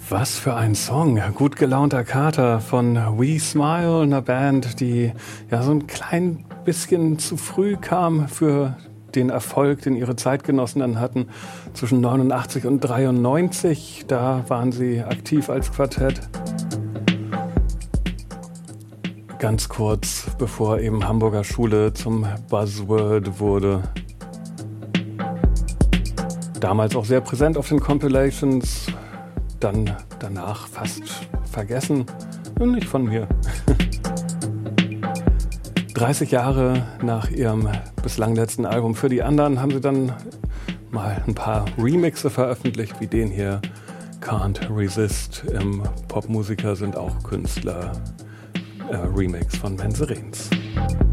Was für ein Song. Gut gelaunter Kater von We Smile, einer Band, die ja so ein klein bisschen zu früh kam für den Erfolg, den ihre Zeitgenossen dann hatten. Zwischen 89 und 93, da waren sie aktiv als Quartett. Ganz kurz, bevor eben Hamburger Schule zum Buzzword wurde. Damals auch sehr präsent auf den Compilations, dann danach fast vergessen. Und nicht von mir. 30 Jahre nach ihrem bislang letzten Album Für die anderen haben sie dann mal ein paar Remixe veröffentlicht, wie den hier, Can't Resist. Popmusiker sind auch Künstler. Remix von Menserins.